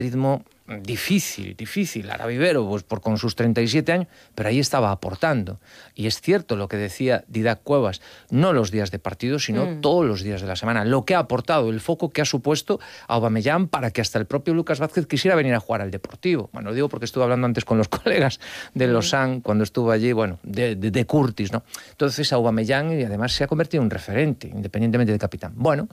ritmo difícil, Lara Vivero, pues con sus 37 años, pero ahí estaba aportando. Y es cierto lo que decía Didac Cuevas, no los días de partido, sino todos los días de la semana. Lo que ha aportado, el foco que ha supuesto a Aubameyang para que hasta el propio Lucas Vázquez quisiera venir a jugar al Deportivo. Bueno, lo digo porque estuve hablando antes con los colegas de Lausanne, cuando estuvo allí, bueno, de Curtis, ¿no? Entonces Aubameyang, y además se ha convertido en un referente, independientemente de capitán. Bueno,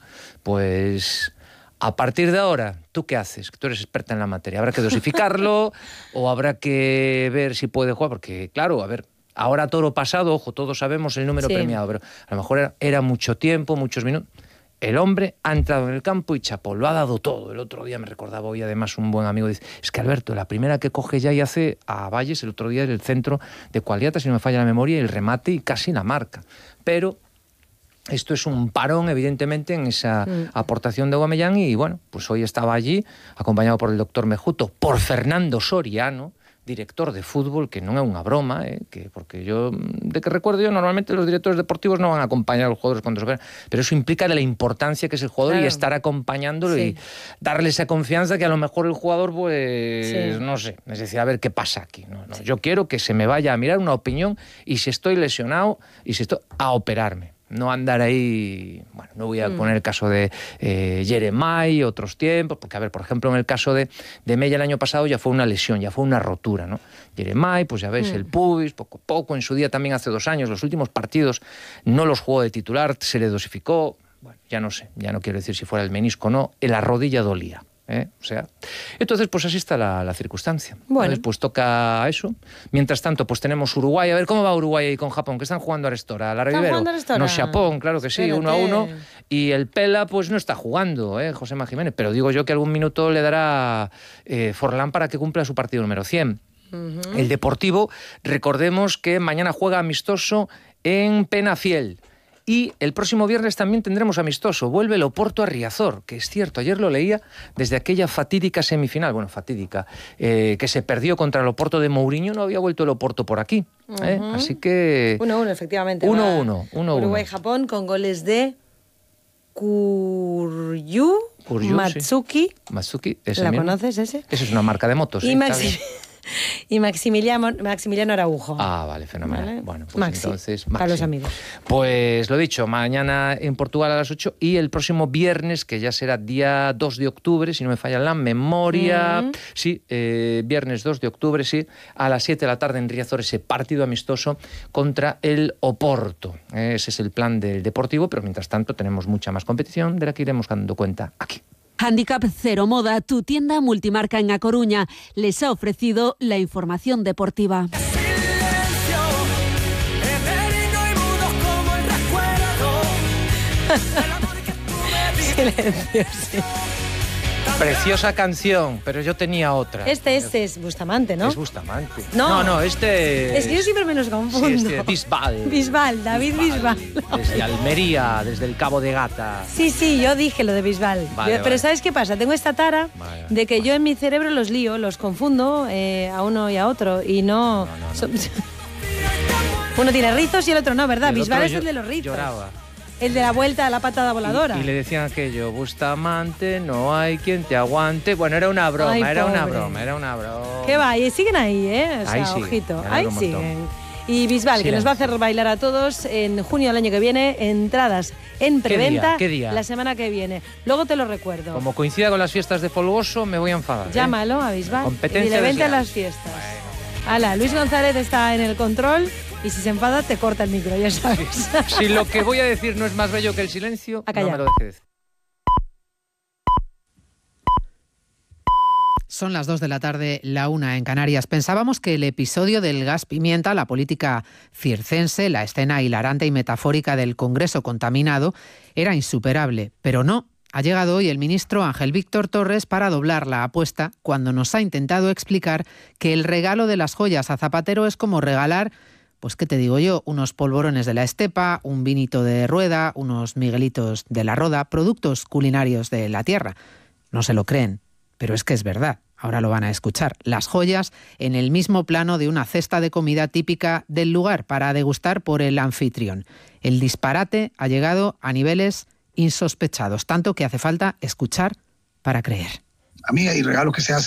pues a partir de ahora, ¿tú qué haces? Tú eres experta en la materia. ¿Habrá que dosificarlo o habrá que ver si puede jugar? Porque, claro, a ver, ahora toro pasado, ojo, todos sabemos el número premiado, pero a lo mejor era mucho tiempo, muchos minutos. El hombre ha entrado en el campo y chapó, lo ha dado todo. El otro día me recordaba hoy, además, un buen amigo, dice, es que Alberto, la primera que coge ya y hace a Valles, el otro día en el centro de Cualiata, si no me falla la memoria, el remate y casi la marca. Pero esto es un parón, evidentemente, en esa aportación de Aubameyang y, bueno, pues hoy estaba allí, acompañado por el doctor Mejuto, por Fernando Soriano, director de fútbol, que no es una broma, porque yo, de que recuerdo yo, normalmente los directores deportivos no van a acompañar a los jugadores cuando se operan, pero eso implica de la importancia que es el jugador, claro, y estar acompañándolo y darle esa confianza que a lo mejor el jugador, pues, no sé, es decir, a ver qué pasa aquí. No, yo quiero que se me vaya a mirar una opinión y si estoy lesionado y si estoy a operarme. No andar ahí, bueno, no voy a poner el caso de Jeremai, otros tiempos, porque, a ver, por ejemplo, en el caso de Mella el año pasado ya fue una lesión, ya fue una rotura, ¿no? Jeremai, pues ya ves, el pubis, poco a poco, en su día también hace 2 años, los últimos partidos no los jugó de titular, se le dosificó, bueno, ya no sé, ya no quiero decir si fuera el menisco o no, la rodilla dolía. O sea, entonces pues así está la circunstancia. Bueno. Pues toca eso. Mientras tanto, pues tenemos Uruguay. A ver cómo va Uruguay ahí con Japón, que están jugando a Arestora. Lara Vivero. No, Japón, claro que sí, Espérate. 1-1. Y el Pela pues no está jugando, Josema Jiménez. Pero digo yo que algún minuto le dará Forlán para que cumpla su partido número 100. El Deportivo, recordemos que mañana juega amistoso en Penafiel. Y el próximo viernes también tendremos amistoso. Vuelve el Oporto a Riazor, que es cierto, ayer lo leía desde aquella fatídica semifinal, que se perdió contra el Oporto de Mourinho, no había vuelto el Oporto por aquí. Así que 1-1, efectivamente. 1-1. Uruguay-Japón con goles de Kuryu Matsuki. Sí. Matsuki, ese ¿La mismo. conoces ese? Esa es una marca de motos. Y Maximiliano Araujo. Ah, vale, fenomenal. ¿Vale? Bueno, pues Maxi, entonces, para los amigos. Pues lo dicho, mañana en Portugal a las 8 y el próximo viernes, que ya será día 2 de octubre, si no me falla la memoria, viernes 2 de octubre, a las 7 de la tarde en Riazor, ese partido amistoso contra el Oporto. Ese es el plan del Deportivo, pero mientras tanto tenemos mucha más competición de la que iremos dando cuenta aquí. Handicap Cero Moda, tu tienda multimarca en A Coruña, les ha ofrecido la información deportiva. Silencio, sí. Preciosa canción, pero yo tenía otra. Este es Bustamante, ¿no? Es Bustamante. No, este es que yo siempre me los confundo. Sí, Bisbal. David Bisbal. Desde Almería, desde el Cabo de Gata. Sí, yo dije lo de Bisbal. Pero ¿sabes qué pasa? Tengo esta tara de que yo en mi cerebro los lío, los confundo a uno y a otro. Y no. Uno tiene rizos y el otro no, ¿verdad? Bisbal es el de los rizos. Lloraba. El de la vuelta a la patada voladora. Y le decían aquello, Bustamante, no hay quien te aguante. Bueno, era una broma, era una broma. ¿Qué va? Y siguen ahí, O sea, ahí sigue, ojito. Ahí siguen. Y Bisbal, que nos va a hacer bailar a todos en junio del año que viene, entradas en preventa. ¿Qué día? La semana que viene. Luego te lo recuerdo. Como coincida con las fiestas de Folgoso, me voy a enfadar. Llámalo a Bisbal. Competencia y le vente a desleal. las fiestas. Hala, Luis González está en el control y si se enfada te corta el micro, ya sabes. Si lo que voy a decir no es más bello que el silencio, no me lo deje decir. Son las 2 de la tarde, la 1 en Canarias. Pensábamos que el episodio del gas pimienta, la política circense, la escena hilarante y metafórica del Congreso contaminado, era insuperable, pero no. Ha llegado hoy el ministro Ángel Víctor Torres para doblar la apuesta cuando nos ha intentado explicar que el regalo de las joyas a Zapatero es como regalar, pues qué te digo yo, unos polvorones de la estepa, un vinito de Rueda, unos miguelitos de la Roda, productos culinarios de la tierra. No se lo creen, pero es que es verdad. Ahora lo van a escuchar. Las joyas en el mismo plano de una cesta de comida típica del lugar para degustar por el anfitrión. El disparate ha llegado a niveles insospechados, tanto que hace falta escuchar para creer. A mí hay regalos que se hacen